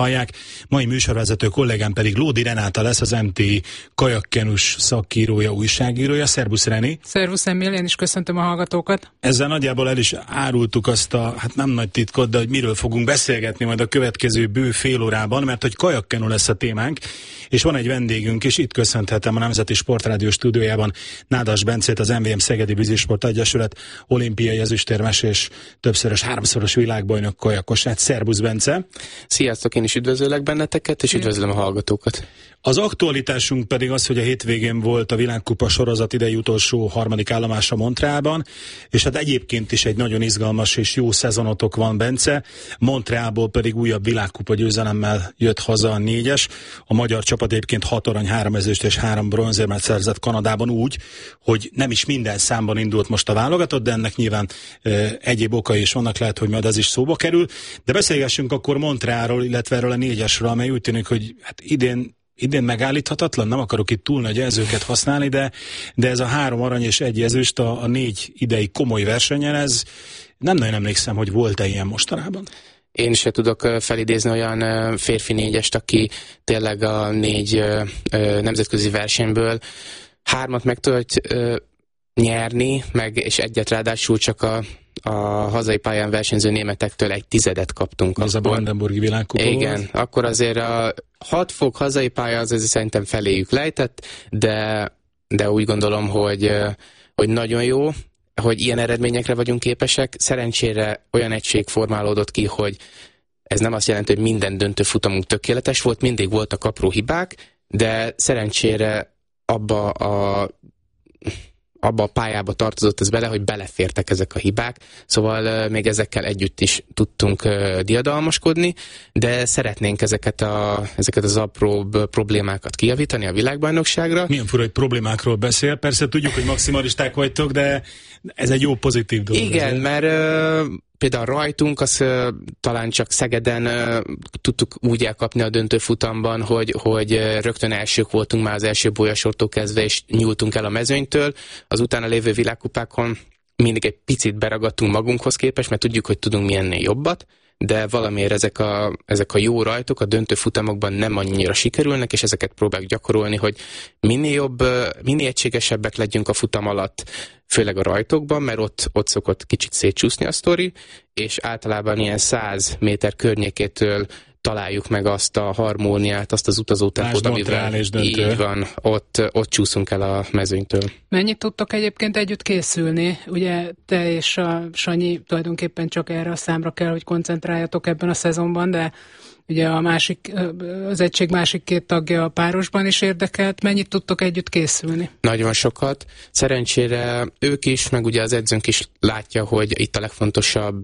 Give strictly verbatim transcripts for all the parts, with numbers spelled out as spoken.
Hallják. Mai műsorvezető kollégám pedig Lódi Renáta lesz, az em té i kajakkenus szakírója, újságírója. Szervusz, Reni! Szervusz, Emil, én is köszöntöm a hallgatókat. Ezzel nagyjából el is árultuk azt a, hát nem nagy titkot, de hogy miről fogunk beszélgetni majd a következő bő fél órában, mert hogy kajakkenu lesz a témánk, és van egy vendégünk is, itt köszönhetem a Nemzeti Sportrádió stúdiójában Nádas Bencét, az em vé em Szegedi Vízisport Egyesület olimpiai ezüstérmes és többszörös, háromszoros világbajnok kajakosát. Szervusz, Bence! Sziasztok, én is üdvözöllek benneteket, és üdvözlöm a hallgatókat. Az aktualitásunk pedig az, hogy a hétvégén volt a világkupa sorozat idei utolsó harmadik állomása Montrealban, és hát egyébként is egy nagyon izgalmas és jó szezonotok van, Bence. Montrealból pedig újabb világkupa győzelemmel jött haza a négyes. A magyar csapat egyébként hat arany, három ezüst és három bronzérmet szerzett Kanadában úgy, hogy nem is minden számban indult most a válogatott, de ennek nyilván e, egyéb okai is vannak, lehet, hogy majd ez is szóba kerül. De beszélgessünk akkor Montrealról, illetve erről a négyesről, amely úgy tűnik, hogy hát idén Idén megállíthatatlan, nem akarok itt túl nagy jelzőket használni, de, de ez a három arany és egy ezüst a, a négy idei komoly versenyen, ez nem nagyon emlékszem, hogy volt-e ilyen mostanában. Én se tudok felidézni olyan férfi négyest, aki tényleg a négy nemzetközi versenyből hármat meg tudott nyerni, meg, és egyet ráadásul csak a a hazai pályán versenyző németektől egy tizedet kaptunk. Ez akkor. A Brandenburgi világkupa. Igen, volt. Akkor azért a hat fok hazai pálya az azért szerintem feléjük lejtett, de, de úgy gondolom, hogy, hogy nagyon jó, hogy ilyen eredményekre vagyunk képesek. Szerencsére olyan egység formálódott ki, hogy ez nem azt jelenti, hogy minden döntő futamunk tökéletes volt, mindig voltak apró hibák, de szerencsére abba a abba a pályába tartozott ez bele, hogy belefértek ezek a hibák, szóval uh, még ezekkel együtt is tudtunk uh, diadalmaskodni, de szeretnénk ezeket, a, ezeket az apróbb problémákat kijavítani a világbajnokságra. Milyen fura, hogy problémákról beszél, persze tudjuk, hogy maximalisták vagytok, de ez egy jó pozitív dolog. Igen, azért. mert uh, például rajtunk, azt uh, talán csak Szegeden uh, tudtuk úgy elkapni a döntőfutamban, hogy, hogy uh, rögtön elsők voltunk már az első bolyasortól kezdve, és nyúltunk el a mezőnytől. Az utána lévő világkupákon mindig egy picit beragadtunk magunkhoz képest, mert tudjuk, hogy tudunk mi ennél jobbat, de valamiért ezek a, ezek a jó rajtok a döntőfutamokban nem annyira sikerülnek, és ezeket próbáljuk gyakorolni, hogy minél jobb, minél egységesebbek legyünk a futam alatt, főleg a rajtokban, mert ott, ott szokott kicsit szétcsúszni a sztori, és általában ilyen száz méter környékétől találjuk meg azt a harmóniát, azt az utazótempót, amivel így van, ott, ott csúszunk el a mezőnytől. Mennyit tudtok egyébként együtt készülni? Ugye te és a Sanyi tulajdonképpen csak erre a számra kell, hogy koncentráljatok ebben a szezonban, de ugye a másik, az egység másik két tagja a párosban is érdekelt. Mennyit tudtok együtt készülni? Nagyon sokat. Szerencsére ők is, meg ugye az edzőnk is látja, hogy itt a legfontosabb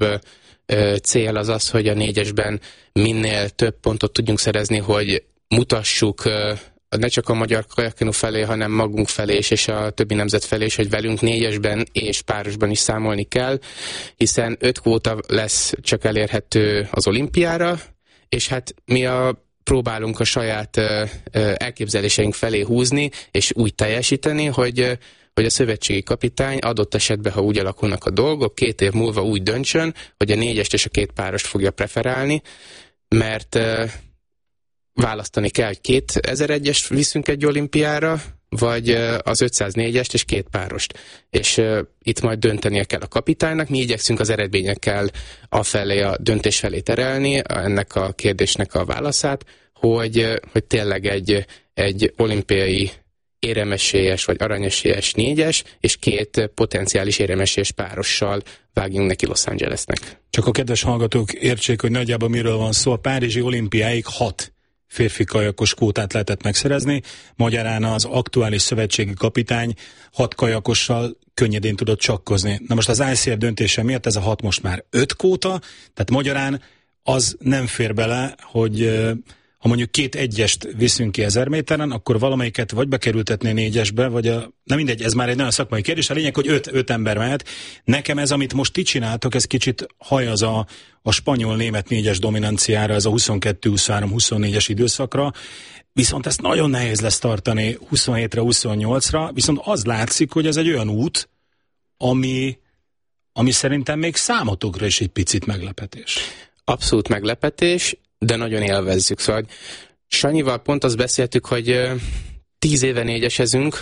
cél az az, hogy a négyesben minél több pontot tudjunk szerezni, hogy mutassuk ne csak a magyar kajakkenu felé, hanem magunk felé is, és a többi nemzet felé is, hogy velünk négyesben és párosban is számolni kell, hiszen öt kvóta lesz csak elérhető az olimpiára, és hát mi a próbálunk a saját elképzeléseink felé húzni, és úgy teljesíteni, hogy hogy a szövetségi kapitány adott esetben, ha úgy alakulnak a dolgok, két év múlva úgy döntsön, hogy a négyest és a két párost fogja preferálni, mert uh, választani kell, hogy kétezer-egyest viszünk egy olimpiára, vagy uh, az ötszáznégyest és két párost. És uh, itt majd döntenie kell a kapitánynak, mi igyekszünk az eredményekkel afelé, a döntés felé terelni, ennek a kérdésnek a válaszát, hogy, uh, hogy tényleg egy, egy olimpiai éremesélyes vagy aranyesélyes négyes, és két potenciális éremesélyes párossal vágjunk neki Los Angelesnek. Csak a kedves hallgatók értsék, hogy nagyjából miről van szó. A párizsi olimpiáig hat férfi kajakos kvótát lehetett megszerezni. Magyarán az aktuális szövetségi kapitány hat kajakossal könnyedén tudott csakkozni. Na most az i cé ef döntése miatt ez a hat most már öt kvóta, tehát magyarán az nem fér bele, hogy ha mondjuk két egyest viszünk ki ezer méteren, akkor valamelyiket vagy bekerültetné négyesbe, vagy a, nem mindegy, ez már egy nagyon szakmai kérdés, a lényeg, hogy öt, öt ember mehet. Nekem ez, amit most ti csináltok, ez kicsit hajaz a, a spanyol-német négyes dominanciára, ez a huszonkettő huszonhárom huszonnégyes időszakra, viszont ezt nagyon nehéz lesz tartani huszonhétre huszonnyolcra, viszont az látszik, hogy ez egy olyan út, ami, ami szerintem még számotokra is egy picit meglepetés. Abszolút meglepetés, de nagyon élvezzük. Szóval Sanyival pont azt beszéltük, hogy tíz éve négyesezünk,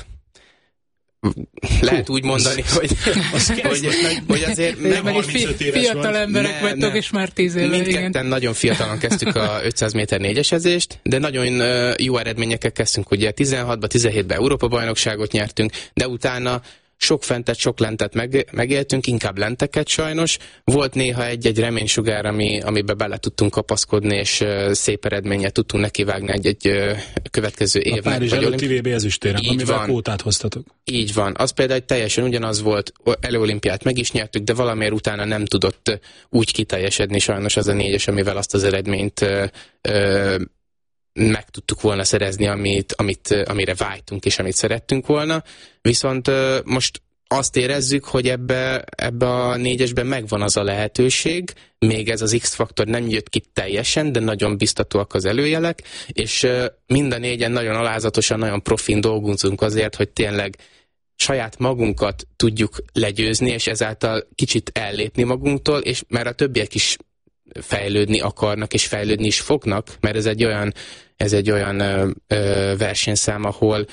lehet úgy mondani, hogy, hogy, hogy azért nem, meg fi, fiatal emberek ne, vagytok, ne. És már tíz éve. Mindketten igen. Nagyon fiatalan kezdtük a ötszáz méter négyesezést, de nagyon jó eredményekkel kezdtünk. Ugye tizenhatban, tizenhétben Európa-bajnokságot nyertünk, de utána sok fentet, sok lentet meg, megéltünk, inkább lenteket sajnos. Volt néha egy-egy reménysugár, ami, amiben bele tudtunk kapaszkodni, és uh, szép eredménnyel tudtunk nekivágni egy-egy uh, következő évnek. A Párizs előtti vé bé ezüstérem, amivel van. Kvótát hoztatok. Így van. Az például teljesen ugyanaz volt, előolimpiát meg is nyertük, de valamiért utána nem tudott úgy kiteljesedni sajnos az a négyes, amivel azt az eredményt uh, uh, meg tudtuk volna szerezni, amit, amit, amire vágytunk és amit szerettünk volna. Viszont most azt érezzük, hogy ebbe, ebbe a négyesben megvan az a lehetőség, még ez az X-faktor nem jött ki teljesen, de nagyon biztatóak az előjelek, és mind a négyen nagyon alázatosan, nagyon profin dolgozunk azért, hogy tényleg saját magunkat tudjuk legyőzni, és ezáltal kicsit ellépni magunktól, és már a többiek is fejlődni akarnak, és fejlődni is fognak, mert ez egy olyan, ez egy olyan ö, ö, versenyszám, ahol,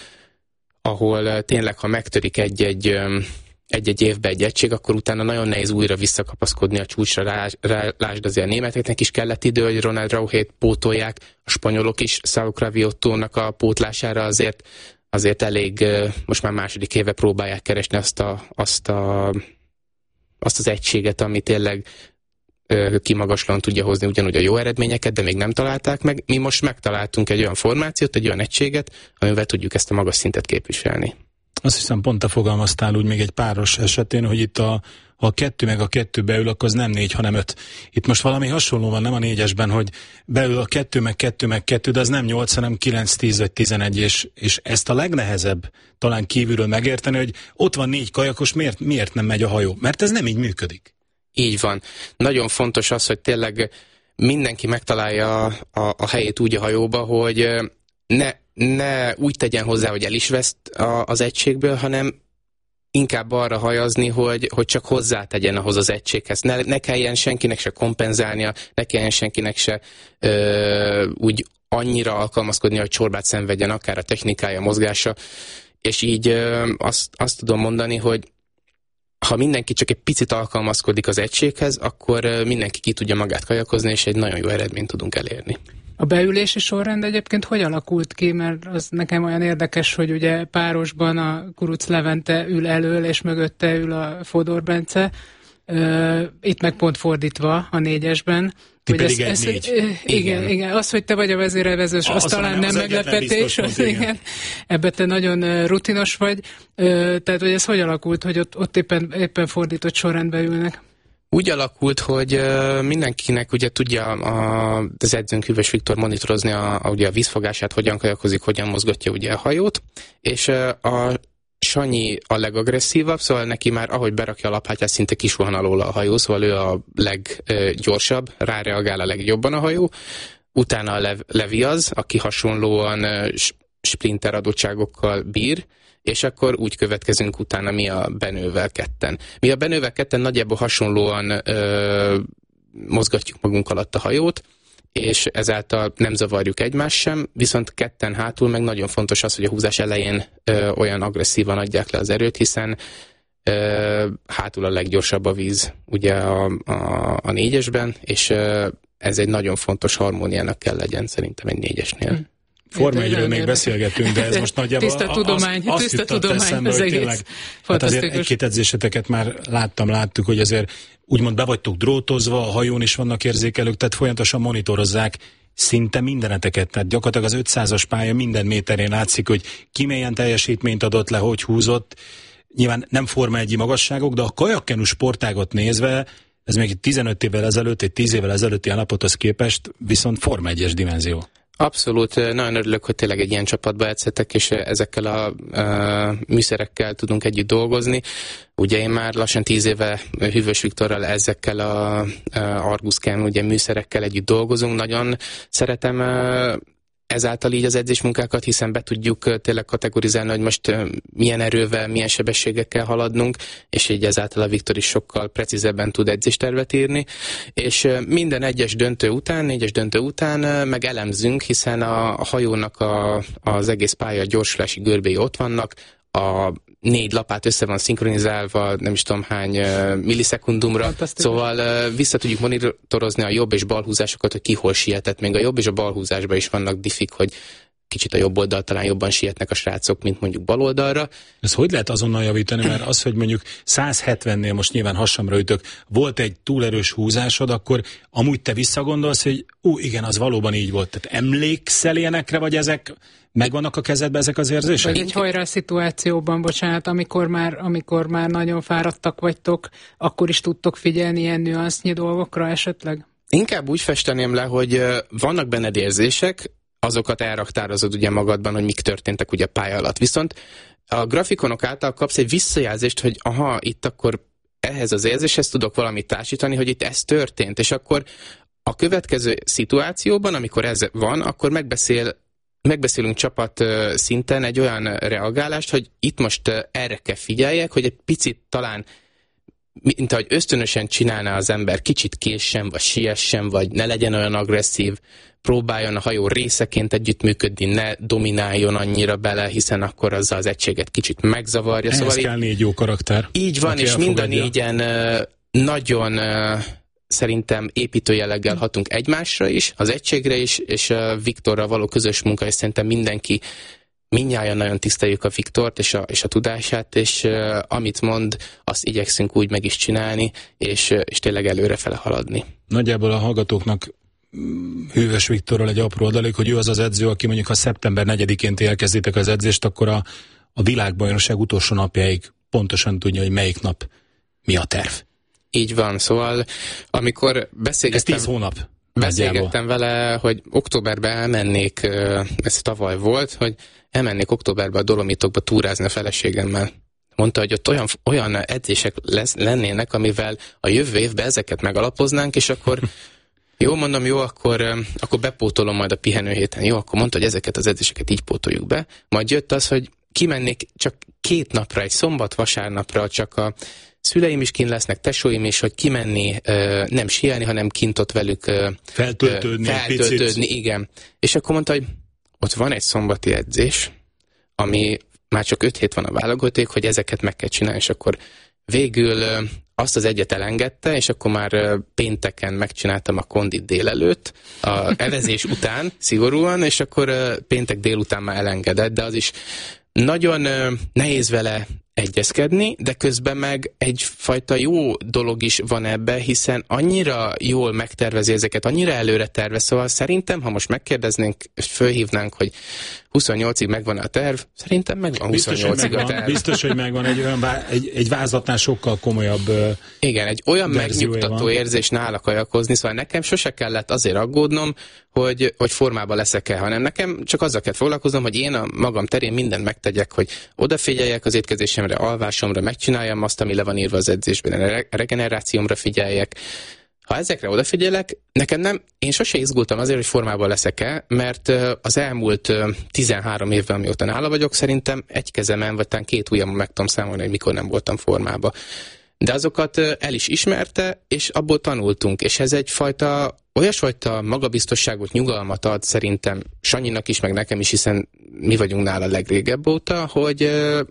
ahol tényleg, ha megtörik egy-egy, ö, egy-egy évbe egy egység, akkor utána nagyon nehéz újra visszakapaszkodni a csúcsra. Rá, rá, lásd, azért a németeknek is kellett idő, hogy Ronald Rauhét pótolják, a spanyolok is Sal Craviottónak a pótlására azért, azért elég, ö, most már második éve próbálják keresni azt, a, azt, a, azt az egységet, ami tényleg kimagaslóan tudja hozni ugyanúgy a jó eredményeket, de még nem találták meg. Mi most megtaláltunk egy olyan formációt, egy olyan egységet, amivel tudjuk ezt a magas szintet képviselni. Azt hiszem, pont te fogalmaztál úgy még egy páros esetén, hogy itt a, ha a kettő meg a kettő beül, akkor az nem négy, hanem öt. Itt most valami hasonló van, nem a négyesben, hogy beül a kettő meg kettő meg kettő, de az nem nyolc, hanem kilenc, tíz vagy tizenegy, és, és ezt a legnehezebb talán kívülről megérteni, hogy ott van négy kajakos, miért, miért nem megy a hajó? Mert ez nem így működik. Így van. Nagyon fontos az, hogy tényleg mindenki megtalálja a, a, a helyét úgy a hajóba, hogy ne, ne úgy tegyen hozzá, hogy el is vesz a, az egységből, hanem inkább arra hajazni, hogy, hogy csak hozzátegyen ahhoz az egységhez. Ne, ne kelljen senkinek se kompenzálnia, ne kelljen senkinek se ö, úgy annyira alkalmazkodni, hogy csorbát szenvedjen, akár a technikája, a mozgása. És így ö, azt, azt tudom mondani, hogy ha mindenki csak egy picit alkalmazkodik az egységhez, akkor mindenki ki tudja magát kajakozni, és egy nagyon jó eredményt tudunk elérni. A beülési sorrend egyébként hogy alakult ki? Mert az nekem olyan érdekes, hogy ugye párosban a Kuruc Levente ül elől, és mögötte ül a Fodor Bence. Itt meg pont fordítva a négyesben. Ti pedig ez, egy négy. Igen, igen, igen. Az, hogy te vagy a vezérelvezős, az, az talán nem meglepetés. Az, igen. Ebben te nagyon rutinos vagy. Tehát, hogy ez hogy alakult, hogy ott, ott éppen, éppen fordított sorrendben ülnek? Úgy alakult, hogy mindenkinek ugye tudja a, az edzőnk Hűvös Viktor monitorozni a, a, ugye a vízfogását, hogyan kajakozik, hogyan mozgatja ugye a hajót, és a Sanyi a legagresszívabb, szóval neki már ahogy berakja a laphátját, szinte kisuhan alól a hajó, szóval ő a leggyorsabb, ráreagál a legjobban a hajó. Utána a Lev, Levi az, aki hasonlóan sprinter adottságokkal bír, és akkor úgy következünk utána mi a Benővel ketten. Mi a Benővel ketten nagyjából hasonlóan ö, mozgatjuk magunk alatt a hajót, és ezáltal nem zavarjuk egymást sem, viszont ketten hátul meg nagyon fontos az, hogy a húzás elején ö, olyan agresszívan adják le az erőt, hiszen ö, hátul a leggyorsabb a víz ugye a, a, a négyesben, és ö, ez egy nagyon fontos harmóniának kell legyen szerintem egy négyesnél. Hmm. Forma egyről még beszélgetünk, de ez most nagyjából tiszta tudomány, azt tiszta tudomány, eszembe, hogy tényleg, hát azért egy-két edzéseteket már láttam, láttuk, hogy azért úgymond be vagytok drótozva, a hajón is vannak érzékelők, tehát folyamatosan monitorozzák szinte mindeneteket, tehát gyakorlatilag az ötszázas pálya minden méterén látszik, hogy ki milyen teljesítményt adott le, hogy húzott. Nyilván nem Forma egyi magasságok, de a kajakkenu sportágot nézve, ez még tizenöt évvel ezelőtt, egy tíz évvel ezelőtti állapothoz képest viszont Forma egyes dimenzió. Abszolút, nagyon örülök, hogy tényleg egy ilyen csapatba edzhetek, és ezekkel a uh, műszerekkel tudunk együtt dolgozni. Ugye én már lassan tíz éve Hűvös Viktorral ezekkel a uh, Arguscan ugye műszerekkel együtt dolgozunk. Nagyon szeretem uh, ezáltal így az edzésmunkákat, hiszen be tudjuk tényleg kategorizálni, hogy most milyen erővel, milyen sebességekkel haladnunk, és így ezáltal a Viktor is sokkal precízebben tud edzéstervet írni, és minden egyes döntő után, négyes döntő után meg elemzünk, hiszen a, a hajónak a, az egész pálya gyorsulási görbéi ott vannak, a négy lapát össze van szinkronizálva, nem is tudom hány uh, millisekundumra, szóval uh, vissza tudjuk monitorozni a jobb és bal húzásokat, hogy ki hol sietett. Még a jobb és a bal húzásban is vannak diffik, hogy kicsit a jobb oldal talán jobban sietnek a srácok, mint mondjuk bal oldalra. Ez hogy lehet azonnal javítani, mert az, hogy mondjuk száz hetvennél most nyilván hasamra ütök, volt egy túlerős húzásod, akkor amúgy te visszagondolsz, hogy ú, igen, az valóban így volt. Tehát emlékszel ilyenekre, vagy ezek megvannak a kezedben ezek az érzések? Vagy egy hajrá szituációban, bocsánat, amikor már, amikor már nagyon fáradtak vagytok, akkor is tudtok figyelni ilyen nüansznyi dolgokra esetleg? Inkább úgy festeném le, hogy vannak benned érzések, azokat elraktározod ugye magadban, hogy mik történtek ugye pálya alatt. Viszont a grafikonok által kapsz egy visszajelzést, hogy aha, itt akkor ehhez az érzéshez tudok valamit társítani, hogy itt ez történt, és akkor a következő szituációban, amikor ez van, akkor megbeszél megbeszélünk csapat szinten egy olyan reagálást, hogy itt most erre kell figyeljek, hogy egy picit talán, mint ahogy ösztönösen csinálná az ember, kicsit késsen, vagy siessen, vagy ne legyen olyan agresszív, próbáljon a hajó részeként együttműködni, ne domináljon annyira bele, hiszen akkor azzal az egységet kicsit megzavarja. Ehhez szóval kell négy jó karakter. Így van, és mind a négyen nagyon... szerintem építő jelleggel hatunk egymásra is, az egységre is, és a Viktorral való közös munka, és szerintem mindenki, mindnyájan nagyon tiszteljük a Viktort és a, és a tudását, és uh, amit mond, azt igyekszünk úgy meg is csinálni, és, uh, és tényleg előrefele haladni. Nagyjából a hallgatóknak Hűvös Viktorral egy apró adalék, hogy ő az az edző, aki mondjuk ha szeptember negyedikén elkezditek az edzést, akkor a, a világbajnokság utolsó napjáig pontosan tudja, hogy melyik nap mi a terv. Így van, szóval amikor beszélgettem... Ez tíz hónap. Beszélgettem vele, hogy októberben elmennék, ez tavaly volt, hogy elmennék októberben a Dolomitokba túrázni a feleségemmel. Mondta, hogy ott olyan, olyan edzések lesz, lennének, amivel a jövő évben ezeket megalapoznánk, és akkor jó, mondom, jó, akkor, akkor bepótolom majd a pihenő héten. Jó, akkor mondta, hogy ezeket az edzéseket így pótoljuk be. Majd jött az, hogy kimennék csak két napra, egy szombat-vasárnapra, csak a szüleim is kint lesznek, tesóim is, hogy kimenni, nem sielni, hanem kint ott velük feltöltődni, feltöltődni, igen. És akkor mondta, hogy ott van egy szombati edzés, ami már csak öt hét van a válogaték, hogy ezeket meg kell csinálni, és akkor végül azt az egyet elengedte, és akkor már pénteken megcsináltam a kondit délelőtt, a evezés után szigorúan, és akkor péntek délután már elengedett, de az is nagyon nehéz vele egyezkedni, de közben meg egyfajta jó dolog is van ebbe, hiszen annyira jól megtervezi ezeket, annyira előre tervez, szóval szerintem, ha most megkérdeznénk, és fölhívnánk, hogy huszonnyolcig megvan a terv, szerintem megvan huszonnyolcig a terv. Biztos, hogy megvan egy olyan vá- egy, egy vázlatnál sokkal komolyabb. Igen, egy olyan megnyugtató érzés nála kajakozni, szóval nekem sose kellett azért aggódnom, hogy, hogy formában leszek-e, hanem nekem csak azzal kell foglalkoznom, hogy én a magam terén mindent megtegyek, hogy odafigyeljek az étkezésemre, alvásomra, megcsináljam azt, ami le van írva az edzésben, a regenerációmra figyeljek. Ha ezekre odafigyelek, nekem nem, én sose izgultam azért, hogy formában leszek-e, mert az elmúlt tizenhárom évvel, mióta nála vagyok, szerintem egy kezemen, vagy talán két ujjamon meg tudom számolni, hogy mikor nem voltam formában. De azokat el is ismerte, és abból tanultunk, és ez egyfajta, olyasfajta magabiztosságot, nyugalmat ad szerintem Sanyinak is, meg nekem is, hiszen mi vagyunk nála legrégebb óta, hogy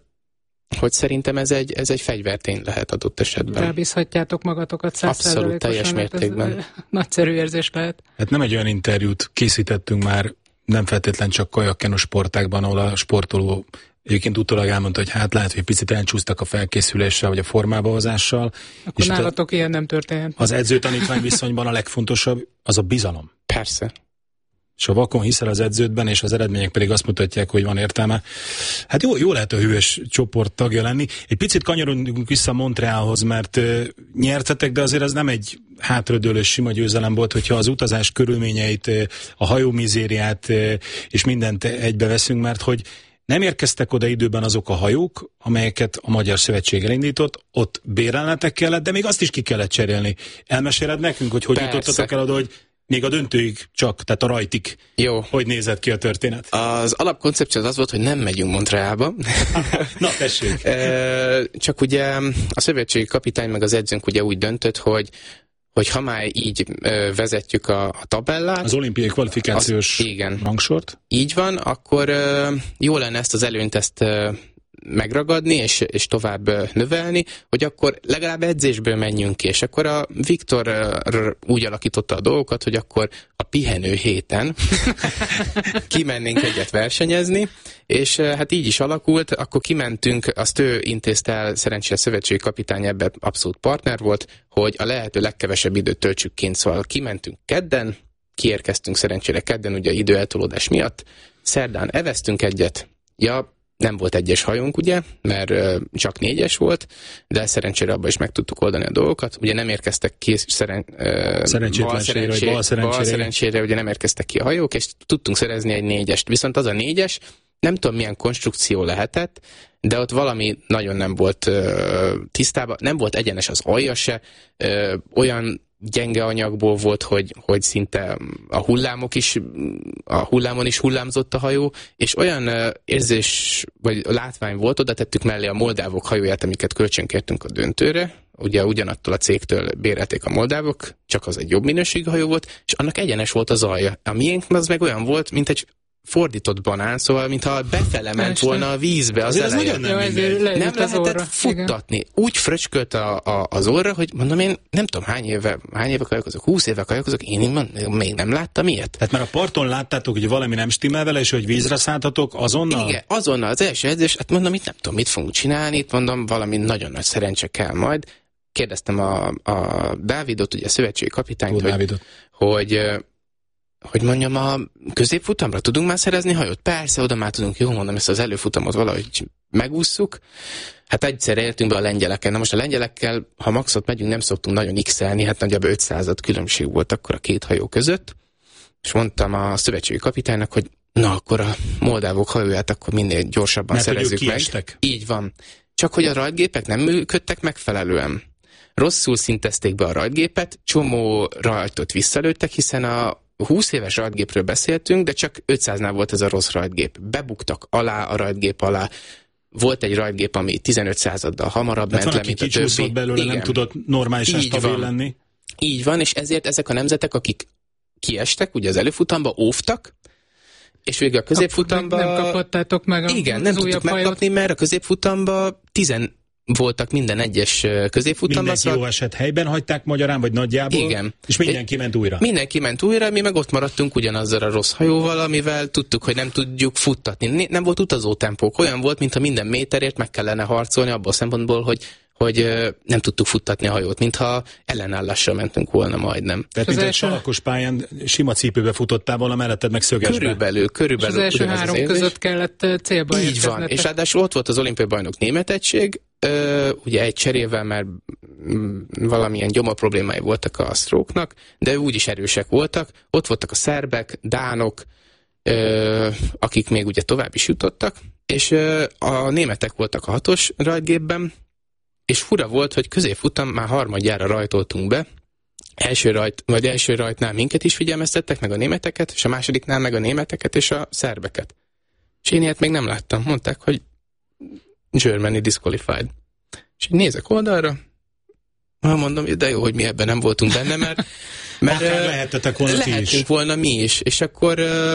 hogy szerintem ez egy, ez egy fegyvertény lehet adott esetben. Rábízhatjátok magatokat száz Abszolút, teljes mértékben. Nagyszerű érzés lehet. Hát nem egy olyan interjút készítettünk már, nem feltétlen csak kajakkenu sportákban, ahol a sportoló egyébként utólag elmondta, hogy hát lehet, hogy picit elcsúsztak a felkészüléssel, vagy a formába hozással. Akkor nálatok ilyen nem történt. Az edző-tanítvány viszonyban a legfontosabb az a bizalom. Persze. És ha vakon hiszel az edződben, és az eredmények pedig azt mutatják, hogy van értelme. Hát jó, jó lehet a Hűvös csoport tagja lenni. Egy picit kanyarodjunk vissza Montrealhoz, mert uh, nyertetek, de azért az nem egy hátradőlő sima győzelem volt, hogyha az utazás körülményeit, uh, a hajó mizériát uh, és mindent egybe veszünk, mert hogy nem érkeztek oda időben azok a hajók, amelyeket a Magyar Szövetség elindított, ott bérelnetek kellett, de még azt is ki kellett cserélni. Elmeséled nekünk, hogy hogy jutottatok el oda, hogy még a döntőig csak, tehát a rajtig. Jó. Hogy nézett ki a történet? Az alapkoncepció az, az volt, hogy nem megyünk Montrealba. Na, tessék. Csak ugye a szövetségi kapitány meg az edzőnk ugye úgy döntött, hogy hogy ha már így ö, vezetjük a, a tabellát... Az olimpiai kvalifikációs az, igen, rangsort. Így van, akkor ö, jó lenne ezt az előnyt ezt ö, megragadni, és, és tovább ö, növelni, hogy akkor legalább edzésből menjünk ki. És akkor a Viktor ö, úgy alakította a dolgokat, hogy akkor a pihenő héten kimennénk egyet versenyezni, és ö, hát így is alakult, akkor kimentünk, azt ő intézte el, szerencsére a szövetségi kapitány ebben abszolút partner volt, hogy a lehető legkevesebb időt töltsük kint, szóval kimentünk kedden, kiérkeztünk szerencsére kedden, ugye időeltolódás miatt, szerdán eveztünk egyet, ja, nem volt egyes hajónk, ugye, mert ö, csak négyes volt, de szerencsére abban is meg tudtuk oldani a dolgokat. Ugye nem érkeztek ki szeren, ö, szerencsétlenségre, bal, bal, szerencsére. bal szerencsére, ugye nem érkeztek ki a hajók, és tudtunk szerezni egy négyest. Viszont az a négyes, nem tudom milyen konstrukció lehetett, de ott valami nagyon nem volt ö, tisztában, nem volt egyenes az alja se, ö, olyan gyenge anyagból volt, hogy, hogy szinte a hullámok is, a hullámon is hullámzott a hajó, és olyan uh, érzés, vagy látvány volt, oda tettük mellé a moldávok hajóját, amiket kölcsönkértünk a döntőre, ugye ugyanattól a cégtől bérelték a moldávok, csak az egy jobb minőségű hajó volt, és annak egyenes volt az alja. A miénk az meg olyan volt, mint egy fordított banán, szóval mintha befele ment volna a vízbe az elején. Ez nem, nem lehetett orra. futtatni. Igen. Úgy fröcskölt a, a, az orra, hogy mondom én, nem tudom hány éve, hány éve kajakozok, húsz éve kajakozok, én mondom, még nem láttam ilyet. Tehát már a parton láttátok, hogy valami nem stimmel vele, és hogy vízre szálltatok azonnal? Igen, azonnal az első edzés, hát mondom, itt nem tudom, mit fogunk csinálni, itt mondom, valami nagyon nagy szerencse kell majd. Kérdeztem a, a Dávidot, ugye a szövetségi kapitányt, hogy, hogy hogy mondjam, a középfutamra tudunk már szerezni hajót? Persze, oda már tudunk, jó mondom, ezt az előfutamot valahogy megússzuk. Hát egyszer éltünk be a lengyeleken. Na most a lengyelekkel, ha maxot megyünk, nem szoktunk nagyon x-elni, hát nagyjából ötszázad különbség volt akkor a két hajó között. És mondtam a szövetségi kapitánynak, hogy na akkor a moldávok hajóját akkor minél gyorsabban mert szerezzük meg. Kiestek. Így van. Csak hogy a rajtgépek nem működtek megfelelően. Rosszul szintezték be a rajtgépet, csomó rajtot visszalőttek, hiszen a húsz éves rajtgépről beszéltünk, de csak ötszáznál volt ez a rossz rajtgép. Bebuktak alá a rajtgép alá. Volt egy rajtgép, ami tizenöt századdal hamarabb ment le, mint a többi. Belőle, nem tudott normálisan stabil lenni. Így van, és ezért ezek a nemzetek, akik kiestek, ugye az előfutamba óvtak, és végül a középfutamba... Nem kapottátok meg a Igen, nem tudtuk megkapni, mert a középfutamba tizen voltak minden egyes középfutamban. Mindenki jó eset helyben hagyták magyarán, vagy nagyjából? Igen. És mindenki ment újra? Mindenki ment újra, mi meg ott maradtunk ugyanazzal a rossz hajóval, amivel tudtuk, hogy nem tudjuk futtatni. Nem volt utazótempók, olyan volt, mintha minden méterért meg kellene harcolni abból a szempontból, hogy hogy nem tudtuk futtatni a hajót, mintha ellenállással mentünk volna majdnem. Tehát mint egy salakos pályán sima cipőbe futottál volna, melletted meg szögesbe. Körülbelül, körülbelül. És az első három az között kellett célba Így érkeznetek. Van, és ráadásul ott volt az olimpiai bajnok német egység, ö, ugye egy cserével már valamilyen gyoma problémái voltak a stroke-nak, de úgyis erősek voltak. Ott voltak a szerbek, dánok, ö, akik még ugye tovább is jutottak, és ö, a németek voltak a hatos rajtgépben, és fura volt, hogy középfutam már harmadjára rajtoltunk be, első rajt, vagy első rajtnál minket is figyelmeztettek, meg a németeket, és a másodiknál meg a németeket és a szerbeket. És én ilyet még nem láttam. Mondták, hogy Germany disqualified. És én nézek oldalra, mondom, de jó, hogy mi ebben nem voltunk benne, mert, mert lehettetek volna ti is. Lehetünk volna mi is. És akkor,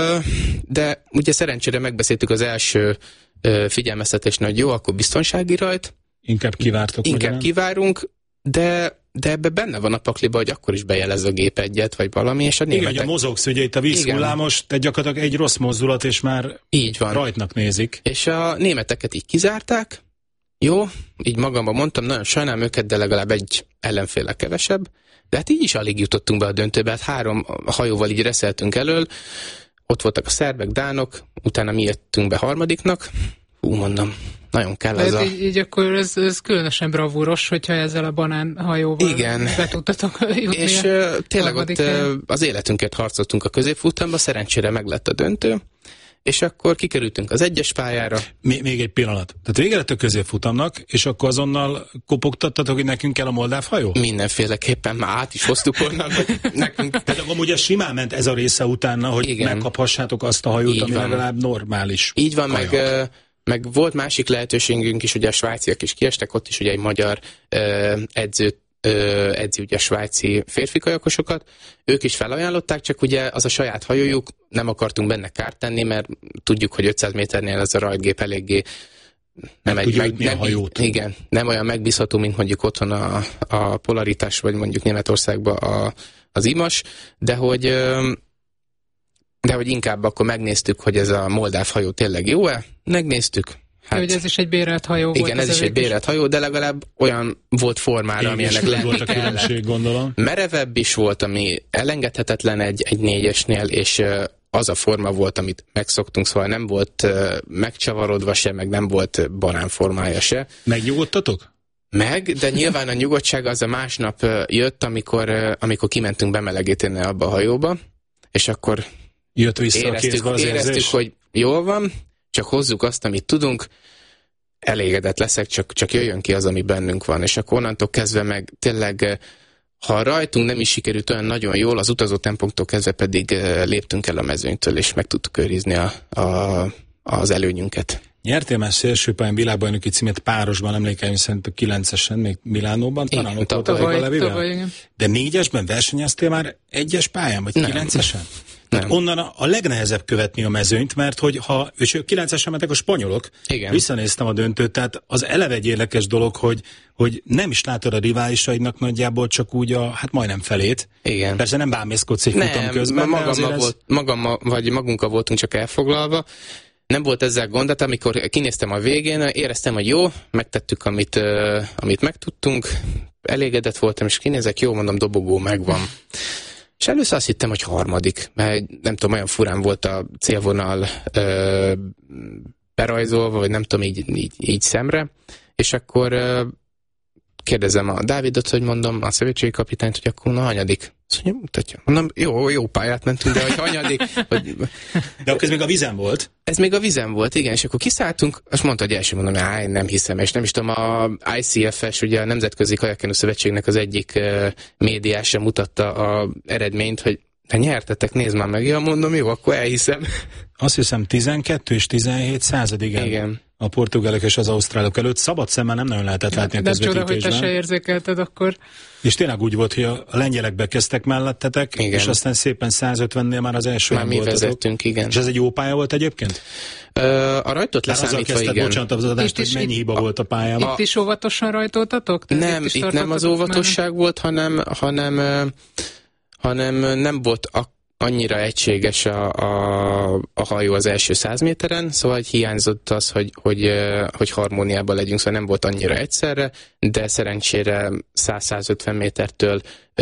de ugye szerencsére megbeszéltük az első figyelmeztetésnél, hogy jó, akkor biztonsági rajt, Inkább kivártok. Inkább magyarán. kivárunk, de, de ebbe benne van a pakliba, hogy akkor is bejelez a gép egyet, vagy valami, és a németek... Igen, hogy a mozogsz, ugye itt a vízhullámos, te gyakorlatilag egy rossz mozdulat, és már így van. Rajtnak nézik. És a németeket így kizárták, jó, így magamban mondtam, nagyon sajnálom őket, de legalább egy ellenféle kevesebb, de hát így is alig jutottunk be a döntőbe, hát három hajóval így reszeltünk elől, ott voltak a szerbek, dánok, utána mi jöttünk be harmadiknak, hú, mondom, nagyon kell ez a... Így, így akkor ez, ez különösen bravúros, hogyha ezzel a banánhajóval Igen. be tudtatok jutni. És uh, tényleg ott uh, az életünkért harcoltunk a középfutamba, szerencsére meg lett a döntő, és akkor kikerültünk az egyes pályára. Még, még egy pillanat. Tehát vége lett a középfutamnak, és akkor azonnal kopogtattatok, hogy nekünk kell a moldáv hajó? Mindenféleképpen már át is hoztuk onnan, hogy nekünk... Tehát amúgy ez simán ment ez a része utána, hogy igen, megkaphassátok azt a hajót, így ami van. Legalább normális. Így van, meg, meg volt másik lehetőségünk is, ugye a svájciak is kiestek, ott is ugye egy magyar uh, edzőt edzi ugye a svájci férfi kajakosokat, ők is felajánlották, csak ugye az a saját hajójuk, nem akartunk benne kárt tenni, mert tudjuk, hogy ötszáz méternél ez a rajtgép eléggé nem, egy, meg, nem, hajót. Igen, nem olyan megbízható, mint mondjuk otthon a, a Polaritás, vagy mondjuk Németországban a, az Imas, de hogy de hogy inkább akkor megnéztük, hogy ez a moldáv hajó tényleg jó-e, megnéztük. Hát, hogy ez is egy bérelt hajó igen, volt. Igen, ez is egy bérelt hajó, de legalább olyan volt formára, ami ennek lenni volt a különbség, gondolom. Merevebb is volt, ami elengedhetetlen egy, egy négyesnél, és az a forma volt, amit megszoktunk, szóval nem volt megcsavarodva se, meg nem volt banánformája se. Megnyugodtatok? Meg, de nyilván a nyugodtság az a másnap jött, amikor, amikor kimentünk bemelegíteni abba a hajóba, és akkor jött vissza éreztük, a kézbe az éreztük érzés? hogy jól van, csak hozzuk azt, amit tudunk, elégedett leszek, csak, csak jöjjön ki az, ami bennünk van. És akkor onnantól kezdve meg tényleg, ha rajtunk nem is sikerült olyan nagyon jól, az utazó tempóktól kezdve pedig léptünk el a mezőnytől, és meg tudtuk őrizni a, a, az előnyünket. Nyertél már szélsőpályán világbajnoki címet párosban, emlékeim szerint a kilencesen, még Milánóban, talán ott volt a Levivel. De négyesben versenyeztél már egyes pályán, vagy kilencesen? Tehát onnan a, a legnehezebb követni a mezőnyt, mert hogy ha, és ők kilencesen mentek a spanyolok, igen. Visszanéztem a döntőt, tehát az eleve egy érdekes dolog, hogy, hogy nem is látod a riválisaidnak nagyjából csak úgy a, hát majdnem felét. Igen. Persze nem bámészkodsz egy futam közben. Magammal ez... volt, magammal, vagy magunkkal voltunk csak elfoglalva. Nem volt ezzel gond, de amikor kinéztem a végén, éreztem, hogy jó, megtettük, amit, uh, amit megtudtunk, elégedett voltam, és kinézek, jó, mondom, dobogó megvan. És először azt hittem, hogy harmadik, mert nem tudom, olyan furán volt a célvonal ö, berajzolva, vagy nem tudom, így, így, így szemre, és akkor ö, kérdezem a Dávidot, hogy mondom, a szövetségi kapitányt, hogy akkor na, hanyadik? Azt mondja, mutatja. Mondom, jó, jó pályát mentünk, de hogy hanyadik? Hogy... De akkor ez még a vizen volt? Ez még a vizen volt, igen, és akkor kiszálltunk, és mondta, hogy első mondom, áj, nem hiszem, és nem is tudom, a I C F S, ugye a Nemzetközi Kajakkenő Szövetségnek az egyik uh, médiása mutatta a eredményt, hogy ha nyertetek, nézd már meg, ja, mondom, jó, akkor elhiszem. Azt hiszem tizenkettő és tizenhét század, igen. igen. A portugálok és az ausztrálok előtt szabad szemmel nem nagyon lehetett látni a közvetítésben. Nem csoda, hogy te se érzékelted akkor. És tényleg úgy volt, hogy a lengyelek bekezdtek mellettetek, igen. És aztán szépen százötvennél már az első már mi voltatok. Vezettünk, igen. És ez egy jó pálya volt egyébként? Ö, a rajtot leszámítva, kezdted, igen. Bocsánat, az adást, hogy mennyi hiba a, volt a pályában. Itt is óvatosan rajtoltatok? Nem, itt, itt nem az óvatosság már? volt, hanem, hanem, hanem nem volt a annyira egységes a, a, a hajó az első száz méteren, szóval hiányzott az, hogy, hogy, hogy harmóniában legyünk, szóval nem volt annyira egyszerre, de szerencsére száz-százötven métertől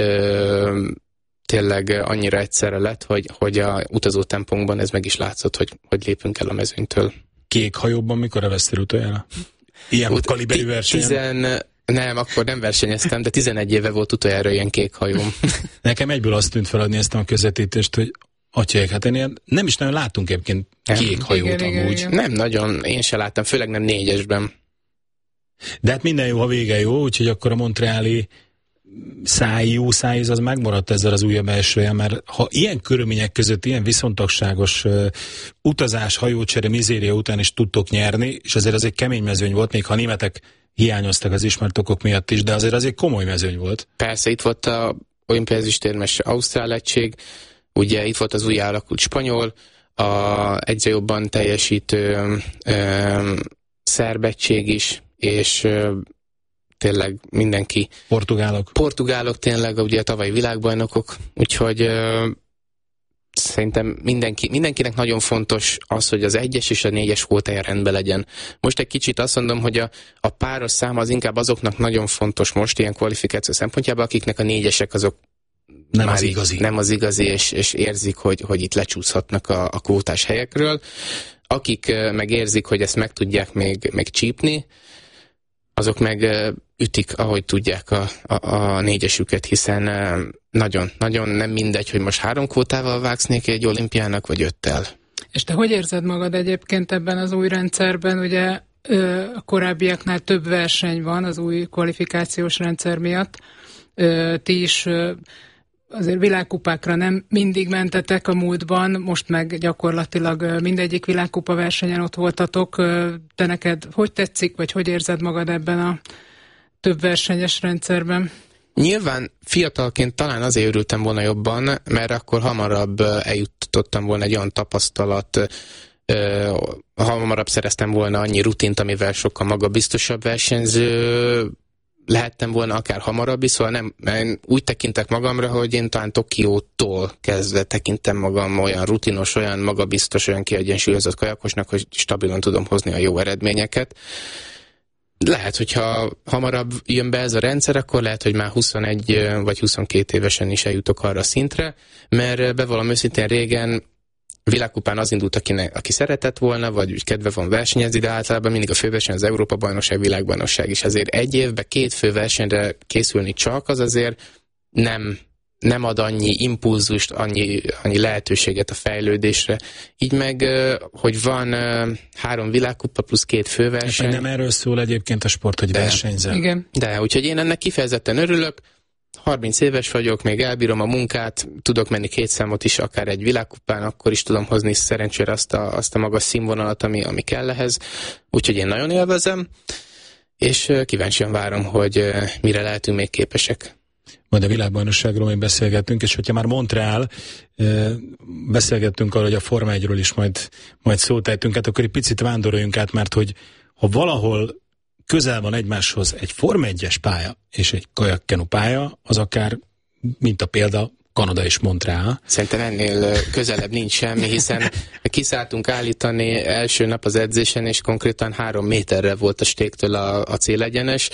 ö, tényleg annyira egyszerre lett, hogy, hogy a utazó tempónkban ez meg is látszott, hogy, hogy lépünk el a mezőnytől. Kék hajóban mikor evesztél utoljára? Ilyen Ut- kaliberű versenyen? Tizen... Nem, akkor nem versenyeztem, de tizenegy éve volt utoljára ilyen kék hajóm. Nekem egyből azt tűnt fel, hogy néztem a közvetítést, hogy atyék, hát én ilyen, nem is nagyon látunk egyébként kék hajót igen, amúgy. Igen, igen. Nem nagyon, én se láttam, főleg nem négyesben. De hát minden jó, ha vége jó, úgyhogy akkor a montreali száj, jó szájíz az megmaradt ezzel az újabb elsőjel, mert ha ilyen körülmények között, ilyen viszontagságos uh, utazás, hajócsere, mizéria után is tudtok nyerni, és azért az egy kemény mezőny volt, még ha a németek hiányoztak az ismert okok miatt is, de azért az egy komoly mezőny volt. Persze, itt volt a olimpiai ezüstérmes ausztrál egység, ugye itt volt az új alakult spanyol, a egyre jobban teljesítő ö, szerb egység is, és ö, tényleg mindenki. Portugálok. Portugálok tényleg, ugye a tavalyi világbajnokok, úgyhogy ö, szerintem mindenki, mindenkinek nagyon fontos az, hogy az egyes és a négyes kvótája rendben legyen. Most egy kicsit azt mondom, hogy a, a páros szám az inkább azoknak nagyon fontos most ilyen kvalifikáció szempontjában, akiknek a négyesek azok nem az igazi. Nem az igazi, és, és érzik, hogy, hogy itt lecsúszhatnak a, a kvótás helyekről. Akik meg érzik, hogy ezt meg tudják még, még csípni, azok meg ütik, ahogy tudják a, a, a négyesüket, hiszen nagyon, nagyon nem mindegy, hogy most három kvótával vágsz neki egy olimpiának, vagy öttel. És te hogy érzed magad egyébként ebben az új rendszerben? Ugye a korábbiaknál több verseny van az új kvalifikációs rendszer miatt. Ti is azért világkupákra nem mindig mentetek a múltban, most meg gyakorlatilag mindegyik világkupa versenyen ott voltatok. Te neked hogy tetszik, vagy hogy érzed magad ebben a több versenyes rendszerben? Nyilván fiatalként talán azért örültem volna jobban, mert akkor hamarabb eljutottam volna egy olyan tapasztalat, hamarabb szereztem volna annyi rutint, amivel sokkal magabiztosabb versenyző lehettem volna akár hamarabb is, szóval nem, én úgy tekintek magamra, hogy én talán Tokiótól kezdve tekintem magam olyan rutinos, olyan magabiztos, olyan kiegyensúlyozott kajakosnak, hogy stabilan tudom hozni a jó eredményeket. Lehet, hogyha hamarabb jön be ez a rendszer, akkor lehet, hogy már huszonegy vagy huszonkét évesen is eljutok arra a szintre, mert bevallom őszintén régen világkupán az indult, aki, ne, aki szeretett volna, vagy úgy kedve van versenyezni, de általában mindig a főverseny az Európa-bajnokság, világbajnokság is. Azért egy évben két főversenyre készülni csak, az azért nem, nem ad annyi impulzust, annyi, annyi lehetőséget a fejlődésre. Így meg, hogy van három világkupa plusz két főverseny. Nem erről szól egyébként a sport, hogy versenyzel. Igen. De, úgyhogy én ennek kifejezetten örülök. harminc éves vagyok, még elbírom a munkát, tudok menni két számot is, akár egy világkupán, akkor is tudom hozni szerencsére azt a, azt a magas színvonalat, ami, ami kell ehhez. Úgyhogy én nagyon élvezem, és kíváncsian várom, hogy mire lehetünk még képesek. Majd a világbajnokságról még beszélgettünk, és hogyha már Montreal, beszélgettünk arról, hogy a Forma egyről is majd, majd szót ejtünk, hát akkor egy picit vándoroljunk át, mert hogy ha valahol közel van egymáshoz egy Forma egyes pálya és egy kajakkenu pálya, az akár, mint a példa, Kanada és Montreal. Szerintem ennél közelebb nincs semmi, hiszen kiszálltunk állítani első nap az edzésen, és konkrétan három méterre volt a stéktől a, a célegyenes.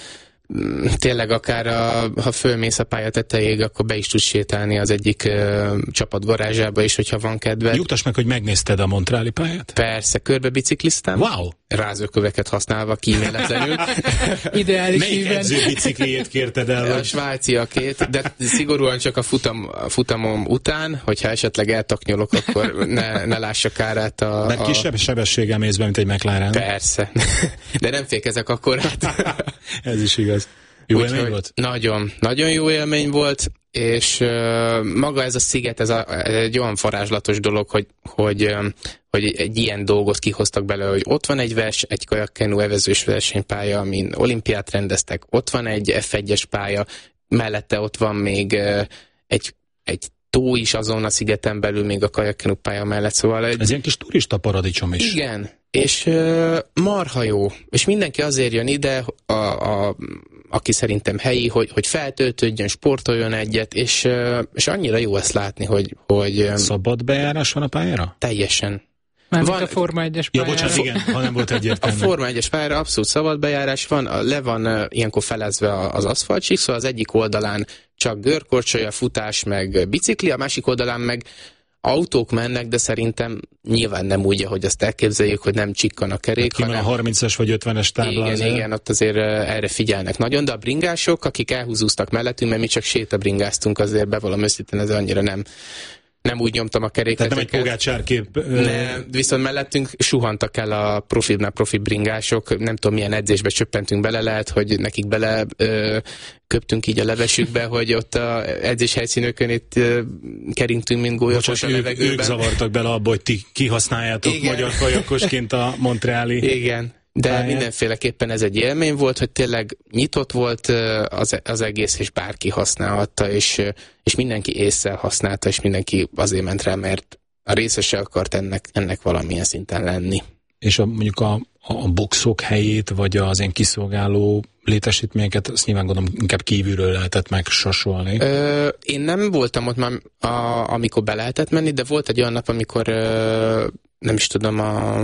Tényleg akár a, ha fölmész a pálya tetejéig, akkor be is tudsz sétálni az egyik uh, csapat garázsába is, hogyha van kedved. Nyugtass meg, hogy megnézted a montreali pályát? Persze, körbe bicikliztem. Wow! Rázóköveket használva, kíméletlenül. Ideális Melyik híven. edző bicikliét kérted el? A Vagy? svájciakét, de szigorúan csak a, futam, a futamom után, hogyha esetleg eltaknyolok, akkor ne, ne lássa kárát a... Mert a... kisebb sebességgel mész be, mint egy McLaren. Persze. De nem fékezek akkorát. Ez is igaz. Jó Úgy, élmény volt? Nagyon, nagyon jó élmény volt, és uh, maga ez a sziget, ez, a, ez egy olyan varázslatos dolog, hogy, hogy, um, hogy egy ilyen dolgot kihoztak belőle, hogy ott van egy vers, egy kajakkenu evezős versenypálya, amin olimpiát rendeztek, ott van egy ef egyes pálya, mellette ott van még uh, egy, egy tó is azon a szigeten belül, még a kajakkenu pálya mellett, szóval... Egy... Ez ilyen kis turista paradicsom is. Igen, és uh, marha jó, és mindenki azért jön ide, a, a, aki szerintem helyi, hogy, hogy feltöltődjön, sportoljon egyet, és, uh, és annyira jó ezt látni, hogy... hogy um, Szabad bejárás van a pályára? Teljesen. Mármint Van, a Forma egyes Ja, pályára. bocsánat, igen, ha nem volt a egyértelmű. Forma egyes pályára abszolút szabad bejárás van, a, le van uh, ilyenkor felezve az aszfaltsík, szóval az egyik oldalán csak görkorcsolya, futás, meg bicikli, a másik oldalán meg autók mennek, de szerintem nyilván nem úgy, ahogy azt elképzeljük, hogy nem csikkan a kerék, Ki hanem... a harmincas vagy ötvenes tábla Igen, azért. igen, ott azért erre figyelnek nagyon, de a bringások, akik elhúzóztak mellettünk, mert mi csak sétabringáztunk, azért bevallom őszintén, ez annyira nem, nem úgy nyomtam a keréket. Tehát nem egy pogácsárkép. Nem, viszont mellettünk suhantak el a profibnál profi bringások, nem tudom milyen edzésbe csöppentünk bele, lehet, hogy nekik bele ö, köptünk így a levesükbe, hogy ott a edzés helyszínökön itt ö, kerintünk, mint gólyafos a ők, levegőben. ők zavartak bele abba, hogy ti kihasználjátok Igen. magyar kajakosként a montreali. Igen. De pályát. Mindenféleképpen ez egy élmény volt, hogy tényleg nyitott volt az, az egész, és bárki használhatta, és, és mindenki ésszel használta, és mindenki azért ment rá, mert a részese akart ennek, ennek valamilyen szinten lenni. És a, mondjuk a, a boxok helyét, vagy az én kiszolgáló létesítményeket, azt nyilván gondolom inkább kívülről lehetett megsasolni. Ö, én nem voltam ott már, a, amikor be lehetett menni, de volt egy olyan nap, amikor ö, nem is tudom, a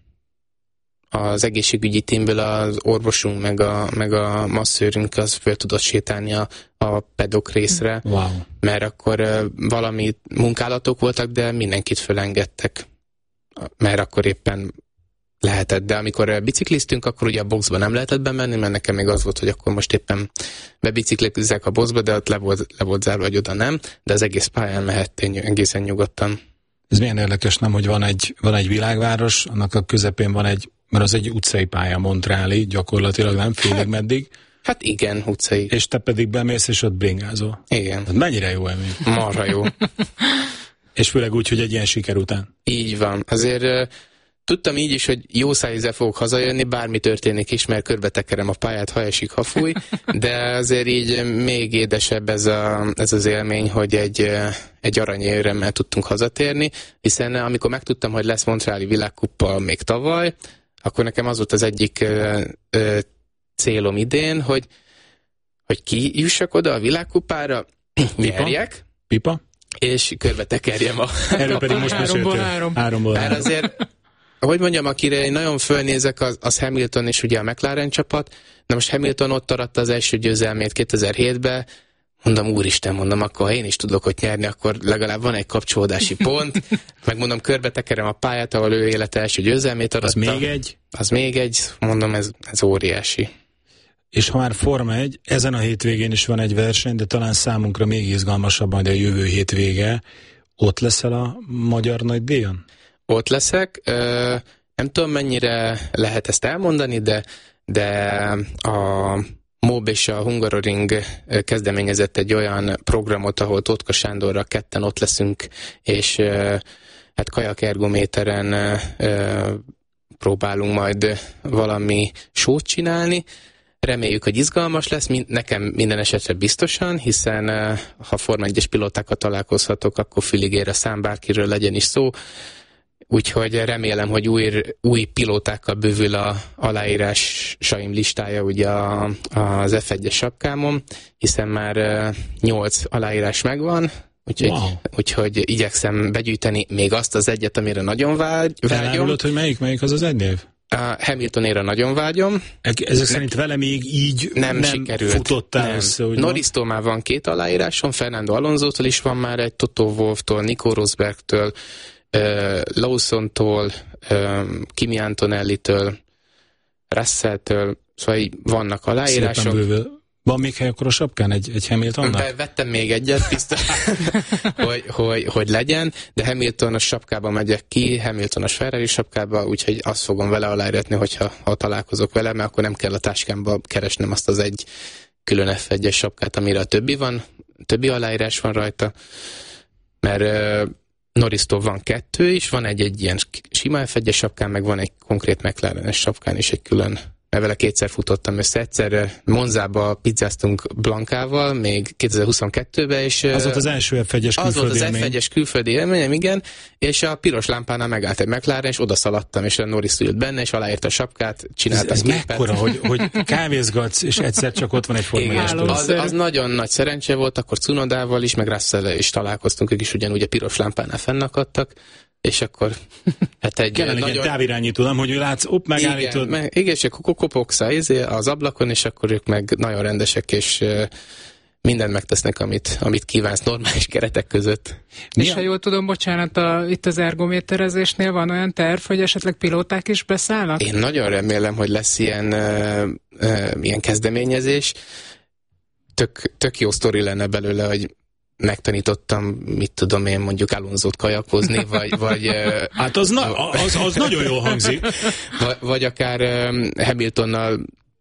az egészségügyi tímből az orvosunk, meg a, meg a masszőrünk az föl tudott sétálni a, a pedok részre, Wow. mert akkor uh, valami munkálatok voltak, de mindenkit fölengedtek, mert akkor éppen lehetett. De amikor uh, bicikliztünk, akkor ugye a boxba nem lehetett bemenni, mert nekem még az volt, hogy akkor most éppen bebiciklizzek a boxba, de ott le volt, le volt zárva, hogy oda nem, de az egész pályán mehettél egészen nyugodtan. Ez milyen érdekes, nem, hogy van egy, van egy világváros, annak a közepén van egy, mert az egy utcai pálya, Montreali, gyakorlatilag nem félig hát, meddig. Hát igen, utcai. És te pedig bemész, és ott bringázol. Igen. Hát mennyire jó élmény. Marha jó. És főleg úgy, hogy egy ilyen siker után. Így van. Azért uh, tudtam így is, hogy jó szájízzel fogok hazajönni, bármi történik is, mert körbetekerem a pályát, ha esik, ha fúj, de azért így még édesebb ez, a, ez az élmény, hogy egy, egy aranyéremmel tudtunk hazatérni, hiszen amikor megtudtam, hogy lesz Montreali világkupa még tavaly, akkor nekem az volt az egyik uh, uh, célom idén, hogy, hogy ki jussak oda a világkupára, nyerjek, Pipa? és körbe tekerjem a... Erről pedig most háromból három. Háromból Mert három. azért, hogy mondjam, akire én nagyon fölnézek, az, az Hamilton és ugye a McLaren csapat. Na most Hamilton ott aratta az első győzelmét kétezer-hétben, mondom, úristen, mondom, akkor ha én is tudok ott nyerni, akkor legalább van egy kapcsolódási pont, meg mondom, körbe tekerem a pályát, ahol ő élete első győzelmét aratta. Az még egy? Az még egy, mondom, ez, ez óriási. És ha már Forma egy, ezen a hétvégén is van egy verseny, de talán számunkra még izgalmasabb majd a jövő hétvége. Ott leszel a magyar nagydíjon? Ott leszek. Nem tudom, mennyire lehet ezt elmondani, de, de a MOB és a Hungaroring kezdeményezett egy olyan programot, ahol Totka Sándorral ketten ott leszünk, és hát kajakergométeren próbálunk majd valami sót csinálni. Reméljük, hogy izgalmas lesz, nekem minden esetre biztosan, hiszen ha Forma egyes pilótákkal találkozhatok, akkor fülig ér a szám, bárkiről legyen is szó. Úgyhogy remélem, hogy új, új pilótákkal bővül a aláírásaim listája ugye a, az ef egyes sapkámon, hiszen már nyolc aláírás megvan, úgyhogy, wow. úgyhogy igyekszem begyűjteni még azt az egyet, amire nagyon vágy, vágyom. Elárulod, hogy melyik, melyik az az egy név? A Hamiltonéra nagyon vágyom. Ezek ne, szerint vele még így nem, nem sikerült. Futottál nem. össze, úgy Norris-tól már van két aláírásom, Fernando Alonso-tól is van már egy, Toto Wolff-tól, Nico Rosberg-től, uh, Lawson-tól, um, Kimi Antonelli-től, Russell-től, szóval így vannak aláírások. Van még hely akkor a sapkán egy, egy Hamiltonnak? Vettem még egyet, biztos, hogy, hogy, hogy legyen, de Hamilton a sapkában megyek ki, Hamilton a Ferrari sapkába, úgyhogy azt fogom vele aláíratni, hogyha ha találkozok vele, mert akkor nem kell a táskámba keresnem azt az egy külön ef egyes sapkát, amire a többi van, többi aláírás van rajta, mert uh, Norris-tól van kettő is, van egy, egy ilyen sima ef egyes sapkán, meg van egy konkrét McLaren-es sapkán is egy külön, mert vele kétszer futottam össze. Egyszer Monzába pizzáztunk Blankával, még kétezer-huszonkettőben, és... Az volt az első ef egyes külföldi élmény. Az volt az ef egyes külföldi élményem, igen, és a piros lámpánál megállt egy McLaren, és odaszaladtam, és a Norris ült benne, és aláírta a sapkát, csináltam ez, ez képet. mekkora, hogy, hogy kávézgatsz, és egyszer csak ott van egy formányos. Az, az nagyon nagy szerencse volt, akkor Cunodával is, meg Russell-el is találkoztunk, ők is ugyanúgy a piros lámpánál fennakadtak, és akkor hát egy kellene nagyon... egy távirányító, nem, hogy látsz, op, megállítod. Igen, meg, igen, és akkor kopogsz az ablakon, és akkor ők meg nagyon rendesek, és uh, mindent megtesznek, amit, amit kívánsz normális keretek között. És ha jól tudom, bocsánat, a, itt az ergométerezésnél van olyan terv, hogy esetleg pilóták is beszállnak? Én nagyon remélem, hogy lesz ilyen, uh, uh, ilyen kezdeményezés. Tök, tök jó sztori lenne belőle, hogy megtanítottam, mit tudom én, mondjuk Alonzót kajakozni, vagy... vagy hát az, na, az, az nagyon jól hangzik. Vagy, vagy akár Hamiltonnal,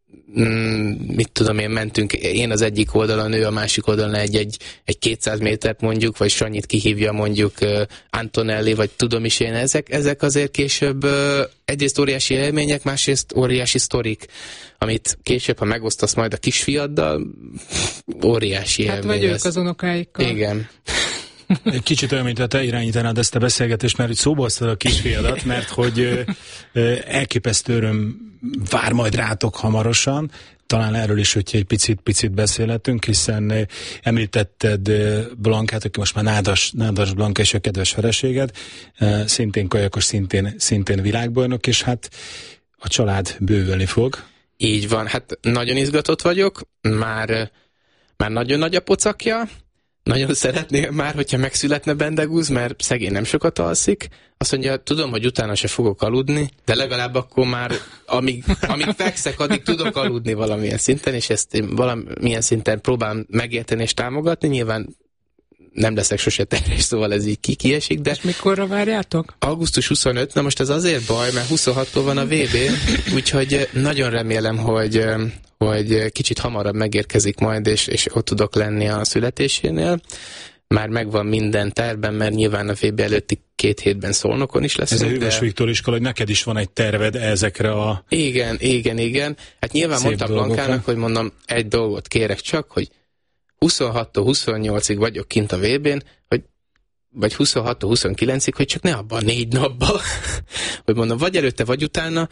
mit tudom én, mentünk, én az egyik oldalon, ő a másik oldalon egy, egy, egy kétszáz métert mondjuk, vagy Sanyit kihívja mondjuk Antonelli, vagy tudom is én, ezek, ezek azért később egyrészt óriási élmények, másrészt óriási sztorik, amit később, ha megosztasz majd a kisfiaddal, óriási hát élmény. Hát vagy ők az unokáikkal. Igen. Egy kicsit olyan, mint ha te irányítanád ezt a beszélgetést, mert hogy szóba hoztad a kisfiadat, mert hogy elképesztő öröm vár majd rátok hamarosan. Talán erről is, hogy egy picit-picit beszélhetünk, hiszen említetted Blankát, aki most már Nádas, Nádas Blanka és a kedves feleséged, szintén kajakos, szintén, szintén világbajnok, és hát a család bővülni fog. Így van, hát nagyon izgatott vagyok, már, már nagyon nagy a pocakja, nagyon szeretném már, hogyha megszületne Bendegúz, mert szegény nem sokat alszik. Azt mondja, tudom, hogy utána se fogok aludni, de legalább akkor már, amíg, amíg fekszek, addig tudok aludni valamilyen szinten, és ezt én valamilyen szinten próbálom megérteni és támogatni. Nyilván nem leszek sose terhes, szóval ez így ki kiesik, de... És mikorra várjátok? augusztus huszonötödike, na most ez azért baj, mert huszonhattól van a vé bé, úgyhogy nagyon remélem, hogy, hogy kicsit hamarabb megérkezik majd, és, és ott tudok lenni a születésénél. Már megvan minden tervben, mert nyilván a vé bé előtti két hétben Szolnokon is leszünk. Ez a Hűvös de... Viktor iskola, hogy neked is van egy terved ezekre a... Igen, igen, igen. Hát nyilván mondtam Blankának, hogy mondom, egy dolgot kérek csak, hogy huszonhattól huszonnyolcig vagyok kint a vé bén, hogy vagy huszonhattól huszonkilencig, hogy csak ne abban a négy napban, hogy mondom, vagy előtte, vagy utána.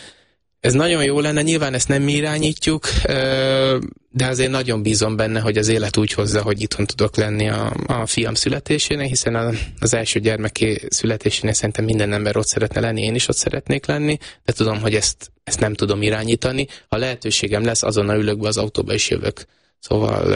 Ez nagyon jó lenne, nyilván ezt nem mi irányítjuk, de azért nagyon bízom benne, hogy az élet úgy hozza, hogy itthon tudok lenni a, a fiam születésénél, hiszen az első gyermeké születésénél szerintem minden ember ott szeretne lenni, én is ott szeretnék lenni, de tudom, hogy ezt, ezt nem tudom irányítani. Ha lehetőségem lesz, azonnal ülök be az autóba és jövök. Szóval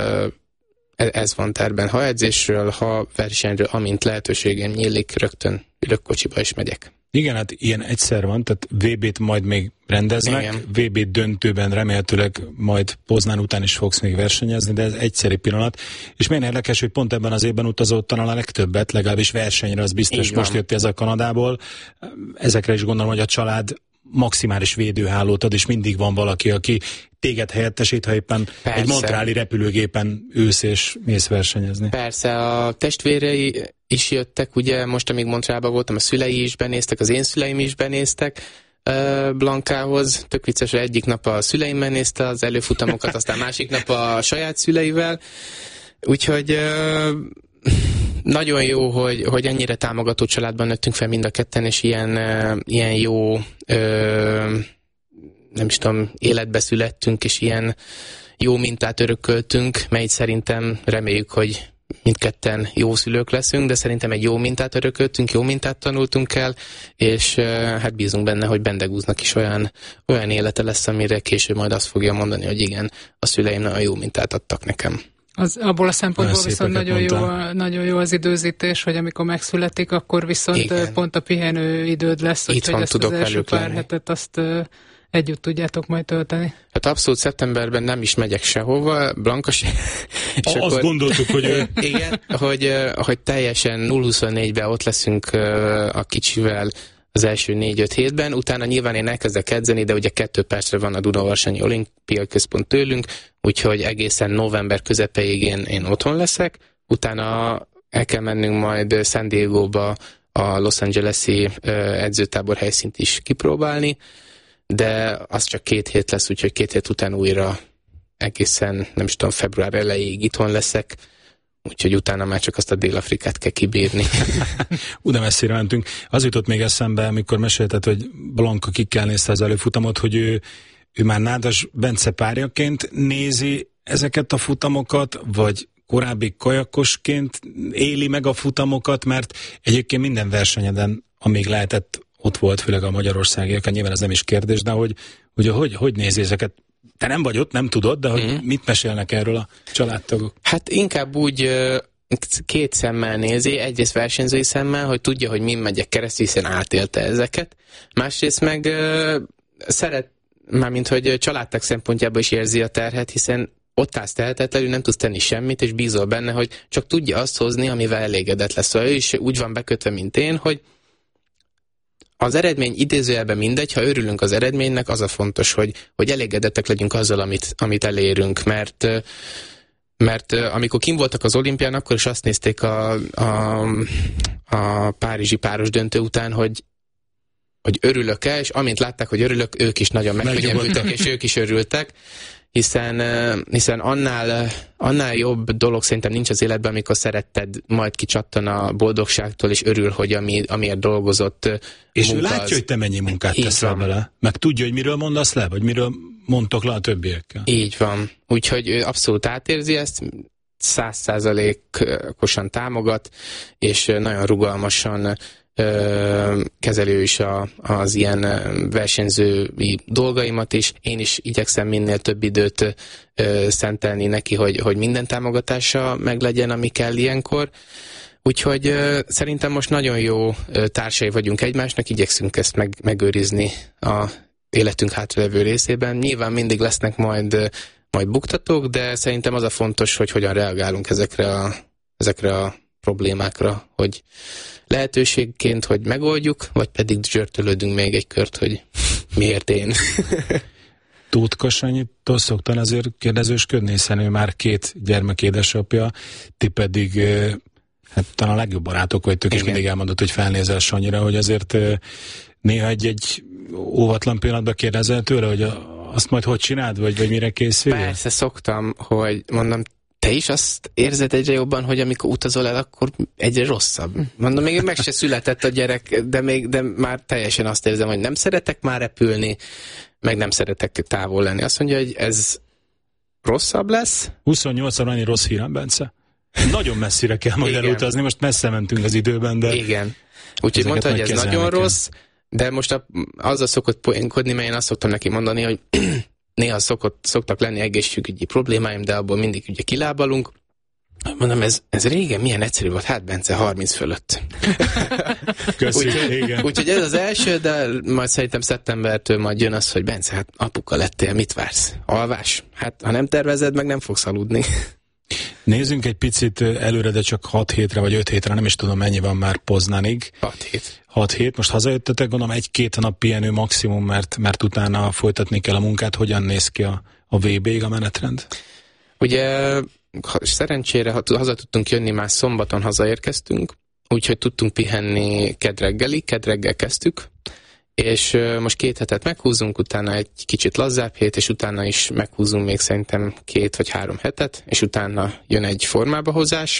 ez van terben. Ha edzésről, ha versenyről, amint lehetőségem nyílik, rögtön ülök kocsiba és megyek. Igen, hát ilyen egyszer van, tehát vé bét majd még rendeznek, igen. vé bé döntőben remélhetőleg majd Poznán után is fogsz még versenyezni, de ez egyszeri pillanat. És milyen érdekes, hogy pont ebben az évben utazott talán a legtöbbet, legalábbis versenyre, az biztos. Most jött ez a Kanadából. Ezekre is gondolom, hogy a család maximális védőhálót ad, és mindig van valaki, aki téged helyettesít, ha éppen persze. Egy montreali repülőgépen ülsz és mész versenyezni. Persze, a testvérei is jöttek, ugye most, amíg Montrealban voltam, a szülei is benéztek, az én szüleim is benéztek uh, Blankához. Tök vicces, hogy egyik nap a szüleimmel nézte az előfutamokat, aztán másik nap a saját szüleivel. Úgyhogy uh, nagyon jó, hogy, hogy ennyire támogató családban nőttünk fel mind a ketten, és ilyen, uh, ilyen jó uh, nem is tudom, életbe születtünk, és ilyen jó mintát örököltünk, mely szerintem reméljük, hogy mindketten jó szülők leszünk, de szerintem egy jó mintát örököltünk, jó mintát tanultunk el, és uh, hát bízunk benne, hogy Bendegúznak is olyan, olyan élete lesz, amire később majd azt fogja mondani, hogy igen, a szüleim nagyon jó mintát adtak nekem. Az, abból a szempontból viszont nagyon jó, nagyon jó az időzítés, hogy amikor megszületik, akkor viszont igen. Pont a pihenő időd lesz, hogy ezt az első pár hetet azt együtt tudjátok majd tölteni. Hát abszolút szeptemberben nem is megyek sehova, Blanka se. És azt akkor, gondoltuk, hogy... igen, hogy, hogy teljesen nulla huszonnégyben ott leszünk a kicsivel az első négy-öt hétben, utána nyilván én elkezdek edzeni, de ugye kettő percre van a Dunavarsanyi Olimpiai Központ tőlünk, úgyhogy egészen november közepéig én, én otthon leszek, utána el kell mennünk majd San Diegóba a Los Angeles-i edzőtábor helyszínt is kipróbálni, de az csak két hét lesz, úgyhogy két hét után újra egészen, nem is tudom, február elejéig itthon leszek, úgyhogy utána már csak azt a Dél-Afrikát kell kibírni. Uda messzire mentünk. Az jutott még eszembe, amikor mesélted, hogy Blanka kikkel nézte az előfutamot, hogy ő, ő már Nádas Bence párjaként nézi ezeket a futamokat, vagy korábbi kajakosként éli meg a futamokat, mert egyébként minden versenyeden, amíg lehetett, ott volt, főleg a magyarországiak, nyilván ez nem is kérdés, de hogy, hogy, hogy, hogy nézi ezeket? Te nem vagy ott, nem tudod, de hogy mm. mit mesélnek erről a családtagok? Hát inkább úgy két szemmel nézi, egyrészt versenyzői szemmel, hogy tudja, hogy min megyek keresztül, hiszen átélte ezeket. Másrészt meg szeret, mármint hogy családtag szempontjából is érzi a terhet, hiszen ott állsz tehetetlenül, nem tudsz tenni semmit, és bízol benne, hogy csak tudja azt hozni, amivel elégedett lesz. Szóval ő is úgy van bekötve, mint én, hogy az eredmény idézőjelben mindegy, ha örülünk az eredménynek, az a fontos, hogy, hogy elégedettek legyünk azzal, amit, amit elérünk, mert, mert amikor kim voltak az olimpián, akkor is azt nézték a, a, a párizsi páros döntő után, hogy, hogy örülök-e, és amint látták, hogy örülök, ők is nagyon megkönnyebbültek, és ők is örültek, hiszen, hiszen annál, annál jobb dolog szerintem nincs az életben, amikor szeretted, majd kicsattan a boldogságtól, és örül, hogy ami, amiért dolgozott. És ő látja, az... hogy te mennyi munkát teszel vele, meg tudja, hogy miről mondasz le, vagy miről mondtok le a többiekkel. Így van. Úgyhogy ő abszolút átérzi ezt, száz százalékosan támogat, és nagyon rugalmasan kezelő is a, az ilyen versenyzői dolgaimat is. Én is igyekszem minél több időt ö, szentelni neki, hogy, hogy minden támogatása meglegyen, ami kell ilyenkor. Úgyhogy ö, szerintem most nagyon jó ö, társai vagyunk egymásnak, igyekszünk ezt meg, megőrizni a életünk hátralevő részében. Nyilván mindig lesznek majd, majd buktatók, de szerintem az a fontos, hogy hogyan reagálunk ezekre a ezekre a problémákra, hogy lehetőségként, hogy megoldjuk, vagy pedig zsörtölődünk még egy kört, hogy miért én. Tóth Sanyitól szoktan azért kérdezősködni, hiszen ő már két gyermek édesapja, ti pedig hát talán a legjobb barátok vagytok, és mindig elmondod, hogy felnézel Sanyira, hogy azért néha egy-egy óvatlan pillanatban kérdezel tőle, hogy azt majd hogy csináld, vagy, vagy mire készülj? Persze szoktam, hogy mondom, te is azt érzed egyre jobban, hogy amikor utazol el, akkor egyre rosszabb. Mondom, még meg se született a gyerek, de, még, de már teljesen azt érzem, hogy nem szeretek már repülni, meg nem szeretek távol lenni. Azt mondja, hogy ez rosszabb lesz. huszonnyolcszor annyi rossz hírem, Bence. Nagyon messzire kell majd elutazni, most messze mentünk az időben, de... Igen. Úgyhogy mondta, hogy ez nagyon kell. Rossz, de most a, azzal szokott poénkodni, mert én azt szoktam neki mondani, hogy néha szokott, szoktak lenni egészségügyi problémáim, de abból mindig ugye kilábalunk. Mondom, ez, ez régen milyen egyszerű volt, hát Bence, harminc fölött. Úgyhogy úgy, ez az első, de majd szerintem szeptembertől majd jön az, hogy Bence, hát apuka lettél, mit vársz? Alvás? Hát ha nem tervezed, meg nem fogsz aludni. Nézzünk egy picit előre, de csak hat hétre vagy öt hétre, nem is tudom mennyi van már Poznanig. hat hét. hat hét, most hazajöttetek, gondolom egy-két nap pihenő maximum, mert, mert utána folytatni kell a munkát. Hogyan néz ki a, a vé bé-ig a menetrend? Ugye szerencsére haza tudtunk jönni, már szombaton hazaérkeztünk, úgyhogy tudtunk pihenni kedreggeli, kedreggel kezdtük, és most két hetet meghúzunk, utána egy kicsit lazzább hét, és utána is meghúzunk még szerintem két vagy három hetet, és utána jön egy formába hozás.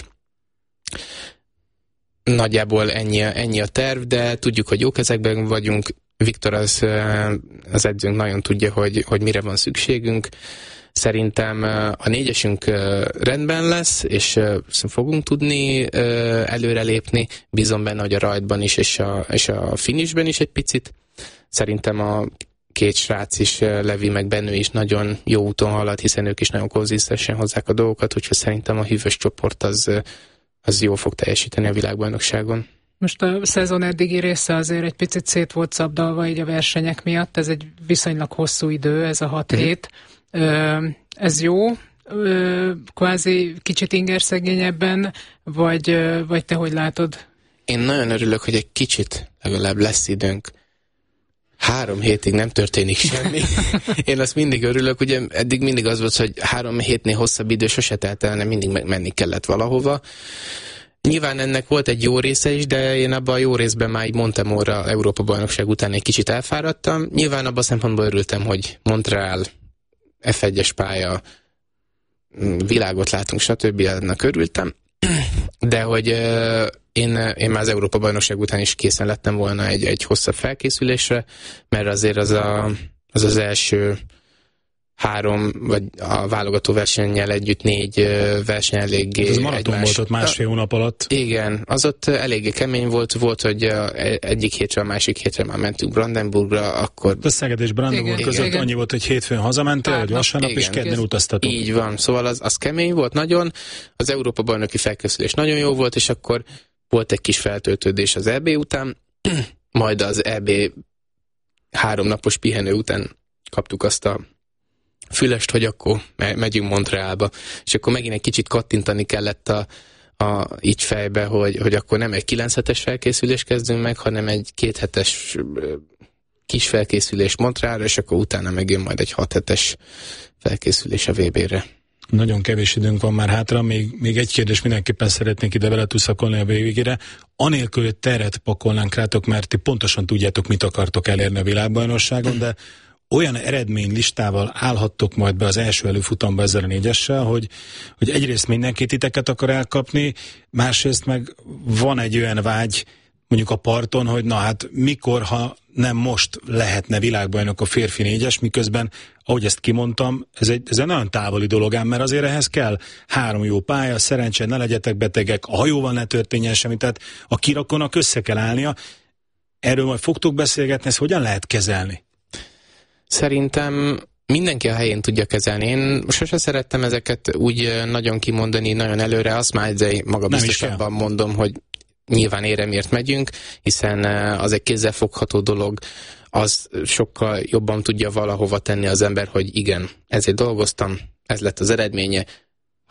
Nagyjából ennyi, ennyi a terv, de tudjuk, hogy jó kezekben vagyunk. Viktor az, az edzőnk nagyon tudja, hogy, hogy mire van szükségünk. Szerintem a négyesünk rendben lesz, és fogunk tudni előrelépni. Bízom benne, hogy a rajtban is, és a, és a finishben is egy picit. Szerintem a két srác is, Levi meg Benő is nagyon jó úton halad, hiszen ők is nagyon konzisztensen hozzák a dolgokat, úgyhogy szerintem a hűvös csoport az, az jól fog teljesíteni a világbajnokságon. Most a szezon eddigi része azért egy picit szét volt szabdalva így a versenyek miatt, ez egy viszonylag hosszú idő, ez a hat mm. hét. Ez jó, kvázi kicsit ingerszegényebben, vagy, vagy te hogy látod? Én nagyon örülök, hogy egy kicsit legalább lesz időnk. Három hétig nem történik semmi. Én azt mindig örülök, ugye eddig mindig az volt, hogy három hétnél hosszabb idő sose telt el, nem mindig menni kellett valahova. Nyilván ennek volt egy jó része is, de én abban a jó részben már így Montemorra Európa-bajnokság után egy kicsit elfáradtam. Nyilván abban a szempontból örültem, hogy Montreal, ef egyes pálya, világot látunk, stb. Ennek örültem. De hogy euh, én, én már az Európa-bajnokság után is készen lettem volna egy, egy hosszabb felkészülésre, mert azért az a, az, az első három, vagy a válogató versennyel együtt négy verseny eléggé... Ez maraton egymás... volt ott másfél hónap alatt. Igen, az ott eléggé kemény volt, volt, hogy egyik hétre, a másik hétre már mentünk Brandenburgra, akkor... A Szeged és Brandenburg igen, között igen. Annyi volt, hogy hétfőn hazamentél, vagy vasárnap, és kedden utaztatok. Így van, szóval az, az kemény volt nagyon, az Európa-bajnoki felkészülés nagyon jó volt, és akkor volt egy kis feltöltődés az é bé után, majd az é bé háromnapos pihenő után kaptuk azt a fülest, hogy akkor megyünk Montrealba, és akkor megint egy kicsit kattintani kellett a, a, így fejbe, hogy, hogy akkor nem egy kilenc hetes felkészülés kezdünk meg, hanem egy két hetes kis felkészülés Montrealra, és akkor utána megjön majd egy hat hetes felkészülés a vé bé-re. Nagyon kevés időnk van már hátra, még, még egy kérdés mindenképpen szeretnék ide vele tuszakolni a végére. Anélkül, hogy teret pakolnánk rátok, mert ti pontosan tudjátok, mit akartok elérni a világbajnokságon, de olyan eredménylistával állhattok majd be az első előfutamba ezzel a négyessel, hogy, hogy egyrészt mindenki titeket akar elkapni, másrészt meg van egy olyan vágy mondjuk a parton, hogy na hát mikor, ha nem most lehetne világbajnok a férfi négyes, miközben, ahogy ezt kimondtam, ez egy, ez egy nagyon távoli dolog ám, mert azért ehhez kell három jó pálya, szerencsére ne legyetek betegek, a hajóval ne történjen semmi, tehát a kirakonak össze kell állnia. Erről majd fogtok beszélgetni, ezt hogyan lehet kezelni? Szerintem mindenki a helyén tudja kezelni. Én sose szerettem ezeket úgy nagyon kimondani, nagyon előre, azt már egy maga biztosabban mondom, hogy nyilván éremért megyünk, hiszen az egy kézzelfogható dolog, az sokkal jobban tudja valahova tenni az ember, hogy igen, ezért dolgoztam, ez lett az eredménye,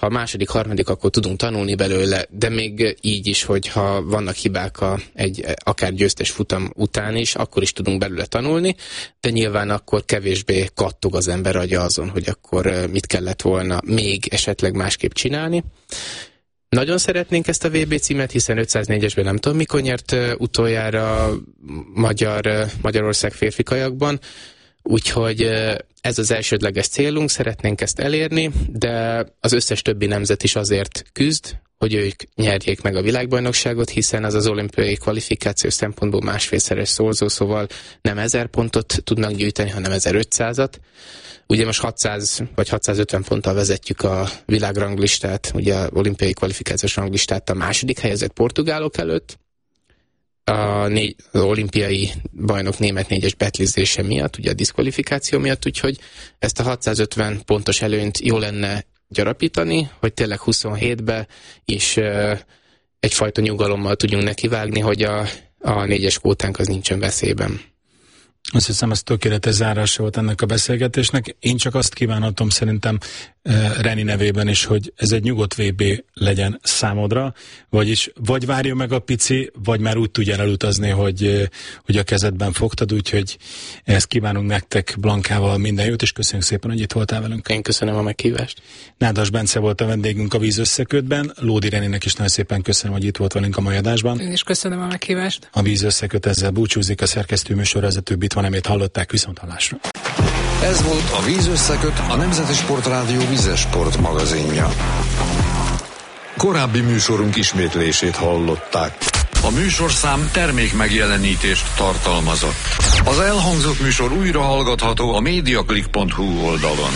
ha a második, harmadik, akkor tudunk tanulni belőle, de még így is, hogyha vannak hibák a, egy akár győztes futam után is, akkor is tudunk belőle tanulni, de nyilván akkor kevésbé kattog az ember agya azon, hogy akkor mit kellett volna még esetleg másképp csinálni. Nagyon szeretnénk ezt a vé bé címet, hiszen ötszáznégyesben nem tudom mikor nyert utoljára Magyar, Magyarország férfi kajakban, úgyhogy ez az elsődleges célunk, szeretnénk ezt elérni, de az összes többi nemzet is azért küzd, hogy ők nyerjék meg a világbajnokságot, hiszen az az olimpiai kvalifikáció szempontból másfélszeres szorzó, szóval nem ezer pontot tudnak gyűjteni, hanem ezerötszázat. Ugye most hatszáz vagy hatszázötven ponttal vezetjük a világranglistát, ugye az olimpiai kvalifikációs ranglistát a második helyezett portugálok előtt. A négy, az olimpiai bajnok német négyes betlizése miatt, ugye a diszkvalifikáció miatt, úgyhogy ezt a hatszázötven pontos előnyt jó lenne gyarapítani, hogy tényleg huszonhétbe is uh, egyfajta nyugalommal tudjunk nekivágni, hogy a, a négyes kvótánk az nincsen veszélyben. Azt hiszem, ez tökéletes zárása volt ennek a beszélgetésnek. Én csak azt kívánhatom szerintem uh, Reni nevében is, hogy ez egy nyugodt vé bé legyen számodra, vagyis vagy várja meg a pici, vagy már úgy tudjál elutazni, hogy, uh, hogy a kezedben fogtad, úgyhogy ezt kívánunk nektek Blankával minden jót, és köszönjük szépen, hogy itt voltál velünk. Én köszönöm a meghívást. Nádas Bence volt a vendégünk a Víz Összekötben, Lódi Reninek is nagyon szépen köszönöm, hogy itt volt velünk a mai adásban. Én is köszönöm a meghívást. A Víz Összeköt ezzel búcsúzik, a szerkesztő műsorvezető Bit van, amit hallották, viszont hallásra. Ez volt a Víz Összeköt, a Nemzeti Sportrádió vízes sport magazinja. Korábbi műsorunk ismétlését hallották. A műsorszám termék megjelenítést tartalmazott. Az elhangzott műsor újra hallgatható a mediaclick pont hu oldalon.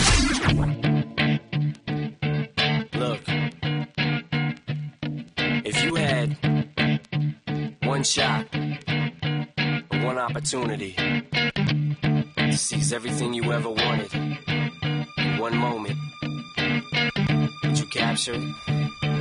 Look, if you had one shot, one opportunity to seize everything you ever wanted in one moment, would you capture it?